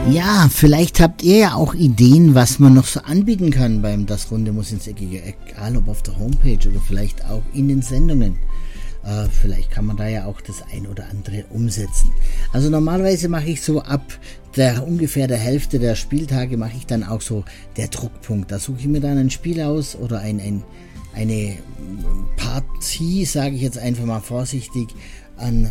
Ja, vielleicht habt ihr ja auch Ideen, was man noch so anbieten kann beim Das Runde muss ins Eckige, egal ob auf der Homepage oder vielleicht auch in den Sendungen. Vielleicht kann man da ja auch das ein oder andere umsetzen. Also normalerweise mache ich so ab ungefähr der Hälfte der Spieltage mache ich dann auch so der Druckpunkt. Da suche ich mir dann ein Spiel aus oder eine Partie, sage ich jetzt einfach mal vorsichtig, an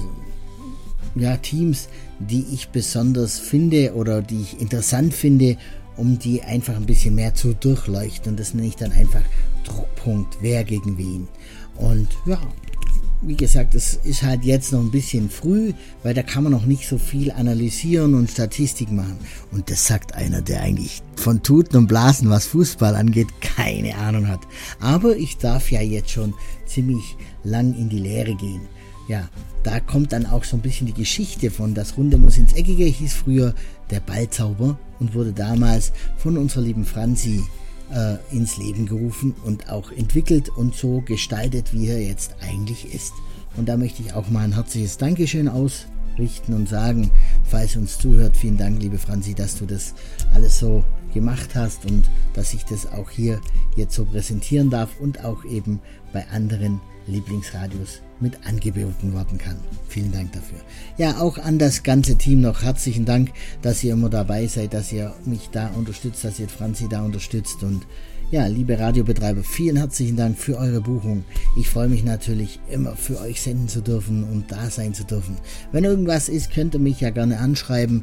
Teams, die ich besonders finde oder die ich interessant finde, um die einfach ein bisschen mehr zu durchleuchten. Und das nenne ich dann einfach Druckpunkt, wer gegen wen. Und ja, wie gesagt, es ist halt jetzt noch ein bisschen früh, weil da kann man noch nicht so viel analysieren und Statistik machen. Und das sagt einer, der eigentlich von Tuten und Blasen, was Fußball angeht, keine Ahnung hat. Aber ich darf ja jetzt schon ziemlich lang in die Lehre gehen. Ja, da kommt dann auch so ein bisschen die Geschichte von Das Runde muss ins Eckige, hieß früher der Ballzauber und wurde damals von unserer lieben Franzi ins Leben gerufen und auch entwickelt und so gestaltet, wie er jetzt eigentlich ist. Und da möchte ich auch mal ein herzliches Dankeschön ausrichten und sagen, falls ihr uns zuhört, vielen Dank, liebe Franzi, dass du das alles so gemacht hast und dass ich das auch hier jetzt so präsentieren darf und auch eben bei anderen Lieblingsradios mit angeboten werden kann. Vielen Dank dafür. Ja, auch an das ganze Team noch herzlichen Dank, dass ihr immer dabei seid, dass ihr mich da unterstützt, dass ihr Franzi da unterstützt und ja, liebe Radiobetreiber, vielen herzlichen Dank für eure Buchung. Ich freue mich natürlich immer für euch senden zu dürfen und da sein zu dürfen. Wenn irgendwas ist, könnt ihr mich ja gerne anschreiben.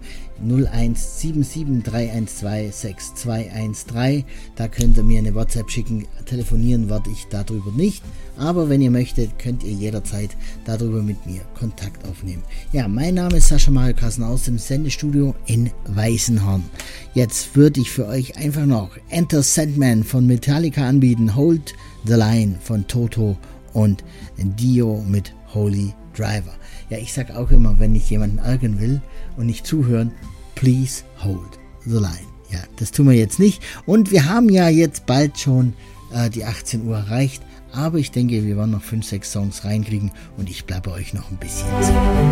0177 312 6213. Da könnt ihr mir eine WhatsApp schicken. Telefonieren werde ich darüber nicht. Aber wenn ihr möchtet, könnt ihr jederzeit darüber mit mir Kontakt aufnehmen. Ja, mein Name ist Sascha Mario Kassen aus dem Sendestudio in Weißenhorn. Jetzt würde ich für euch einfach noch Enter Sandman von Metallica anbieten, Hold the Line von Toto und Dio mit Holy Driver. Ja, ich sag auch immer, wenn ich jemanden ärgern will und nicht zuhören, please hold the line. Ja, das tun wir jetzt nicht. Und wir haben ja jetzt bald schon die 18 Uhr erreicht. Aber ich denke, wir werden noch 5, 6 Songs reinkriegen und ich bleibe euch noch ein bisschen.